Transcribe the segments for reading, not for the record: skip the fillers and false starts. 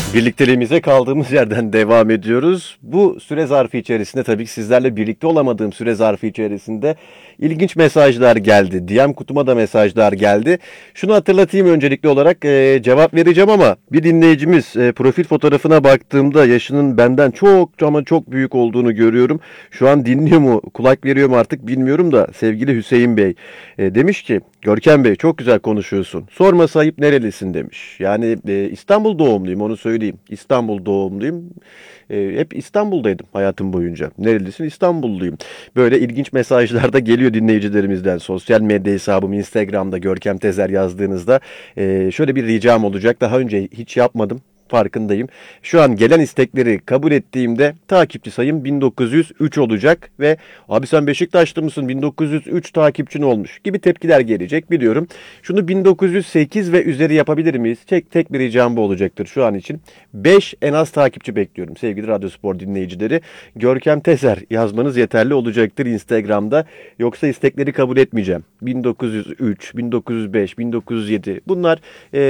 Birlikteliğimize kaldığımız yerden devam ediyoruz. Bu süre zarfı içerisinde tabii ki sizlerle birlikte olamadığım süre zarfı içerisinde ilginç mesajlar geldi. DM kutuma da mesajlar geldi. Şunu hatırlatayım öncelikli olarak cevap vereceğim ama bir dinleyicimiz profil fotoğrafına baktığımda yaşının benden çok ama çok büyük olduğunu görüyorum. Şu an dinliyor mu, kulak veriyor mu artık bilmiyorum da sevgili Hüseyin Bey demiş ki Görkem Bey çok güzel konuşuyorsun. Sorması ayıp nerelisin demiş. Yani İstanbul doğumluyum onu söyleyeyim. İstanbul doğumluyum. Hep İstanbul'daydım hayatım boyunca. Nerelisin? İstanbulluyum. Böyle ilginç mesajlar da geliyor dinleyicilerimizden. Sosyal medya hesabım Instagram'da Görkem Tezer yazdığınızda şöyle bir ricam olacak. Daha önce hiç yapmadım. Farkındayım. Şu an gelen istekleri kabul ettiğimde takipçi sayım 1903 olacak ve abi sen Beşiktaşlı mısın 1903 takipçin olmuş gibi tepkiler gelecek biliyorum. Şunu 1908 ve üzeri yapabilir miyiz? Tek bir ricam bu olacaktır şu an için. 5 en az takipçi bekliyorum sevgili Radyospor dinleyicileri. Görkem Tezer yazmanız yeterli olacaktır Instagram'da. Yoksa istekleri kabul etmeyeceğim. 1903, 1905, 1907 bunlar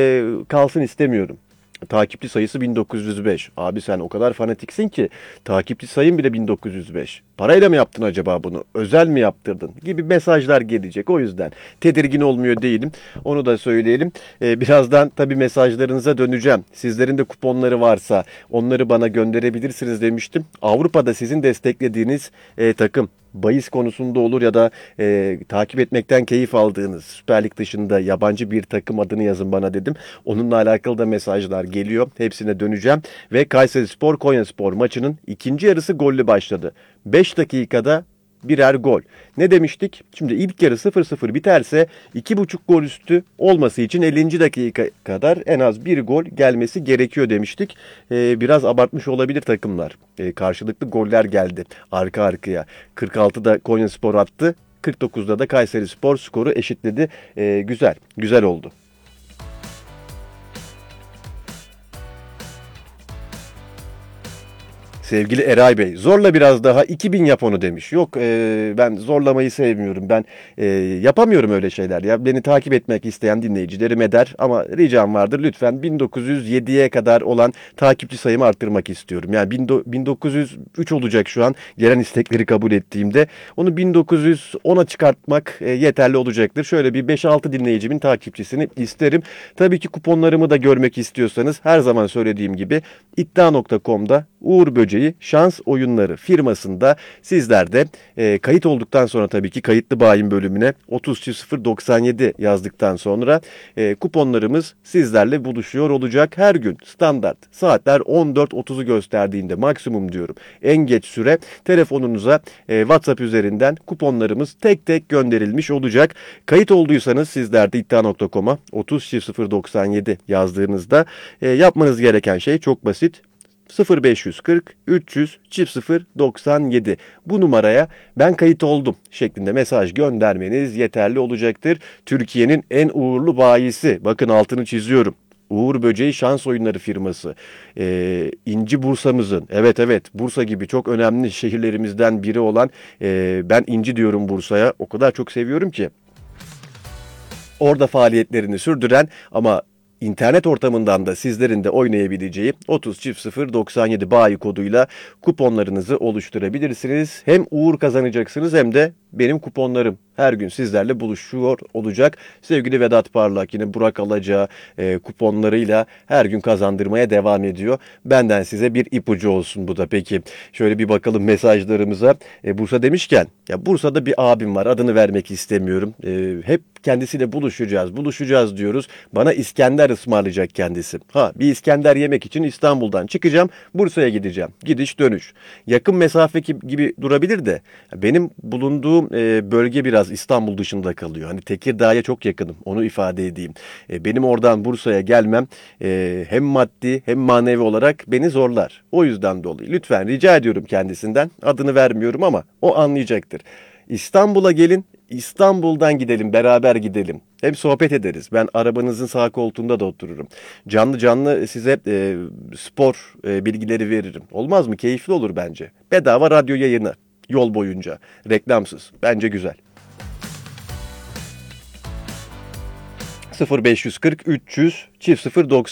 kalsın istemiyorum. Takipçi sayısı 1905. Abi sen o kadar fanatiksin ki takipçi sayın bile 1905. Parayla mı yaptın acaba bunu? Özel mi yaptırdın? Gibi mesajlar gelecek. O yüzden tedirgin olmuyor değilim. Onu da söyleyelim. Birazdan tabii mesajlarınıza döneceğim. Sizlerin de kuponları varsa onları bana gönderebilirsiniz demiştim. Avrupa'da sizin desteklediğiniz takım bahis konusunda olur ya da takip etmekten keyif aldığınız Süper Lig dışında yabancı bir takım adını yazın bana dedim. Onunla alakalı da mesajlar geliyor. Hepsine döneceğim. Ve Kayserispor Konyaspor maçının ikinci yarısı gollü başladı. 5 dakikada birer gol. Ne demiştik? Şimdi ilk yarı 0-0 biterse 2,5 gol üstü olması için 50. dakika kadar en az bir gol gelmesi gerekiyor demiştik. Biraz abartmış olabilir takımlar. Karşılıklı goller geldi arka arkaya. 46'da Konyaspor attı. 49'da da Kayserispor skoru eşitledi. Güzel oldu. Sevgili Eray Bey, zorla biraz daha 2000 yap onu demiş. Yok ben zorlamayı sevmiyorum. Ben yapamıyorum öyle şeyler. Ya beni takip etmek isteyen dinleyicilerim eder ama ricam vardır lütfen 1907'ye kadar olan takipçi sayımı arttırmak istiyorum. Yani 1903 olacak şu an gelen istekleri kabul ettiğimde. Onu 1910'a çıkartmak yeterli olacaktır. Şöyle bir 5-6 dinleyicimin takipçisini isterim. Tabii ki kuponlarımı da görmek istiyorsanız her zaman söylediğim gibi iddia.com'da Uğur Böceği Şans Oyunları firmasında sizler de kayıt olduktan sonra tabii ki kayıtlı bayin bölümüne 30.097 yazdıktan sonra kuponlarımız sizlerle buluşuyor olacak. Her gün standart saatler 14.30'u gösterdiğinde maksimum diyorum. En geç süre telefonunuza WhatsApp üzerinden kuponlarımız tek tek gönderilmiş olacak. Kayıt olduysanız sizler de iddia.com'a 30.097 yazdığınızda yapmanız gereken şey çok basit. 0540 300 0 97 bu numaraya ben kayıt oldum şeklinde mesaj göndermeniz yeterli olacaktır. Türkiye'nin en uğurlu bayisi bakın altını çiziyorum. Uğur Böceği Şans Oyunları firması. İnci Bursa'mızın evet Bursa gibi çok önemli şehirlerimizden biri olan ben İnci diyorum Bursa'ya o kadar çok seviyorum ki. Orada faaliyetlerini sürdüren ama İnternet ortamından da sizlerin de oynayabileceği 30.097 bayi koduyla kuponlarınızı oluşturabilirsiniz. Hem uğur kazanacaksınız hem de benim kuponlarım her gün sizlerle buluşuyor olacak. Sevgili Vedat Parlak yine Burak Alaca kuponlarıyla her gün kazandırmaya devam ediyor. Benden size bir ipucu olsun bu da. Peki şöyle bir bakalım mesajlarımıza. Bursa demişken ya Bursa'da bir abim var adını vermek istemiyorum. Hep kendisiyle buluşacağız diyoruz. Bana İskender ısmarlayacak kendisi. Bir İskender yemek için İstanbul'dan çıkacağım Bursa'ya gideceğim. Gidiş dönüş. Yakın mesafe gibi durabilir de benim bulunduğum bölge biraz İstanbul dışında kalıyor. Hani Tekirdağ'a çok yakınım onu ifade edeyim. Benim oradan Bursa'ya gelmem hem maddi hem manevi olarak beni zorlar. O yüzden dolayı lütfen rica ediyorum kendisinden adını vermiyorum ama o anlayacaktır. İstanbul'a gelin, İstanbul'dan gidelim, beraber gidelim. Hem sohbet ederiz. Ben arabanızın sağ koltuğunda da otururum. Canlı size spor bilgileri veririm. Olmaz mı? Keyifli olur bence. Bedava radyo yayını yol boyunca. Reklamsız. Bence güzel. 0540 300 0